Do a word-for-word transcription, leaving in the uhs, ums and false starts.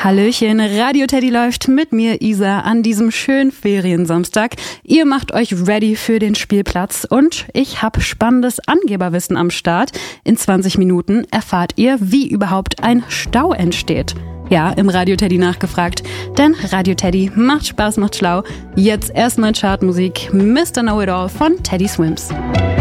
Hallöchen, Radio Teddy läuft mit mir, Isa, an diesem schönen Feriensamstag. Ihr macht euch ready für den Spielplatz und ich habe spannendes Angeberwissen am Start. In zwanzig Minuten erfahrt ihr, wie überhaupt ein Stau entsteht. Ja, im Radio Teddy nachgefragt, denn Radio Teddy macht Spaß, macht schlau. Jetzt erstmal Chartmusik, Mister Know-It-All von Teddy Swims.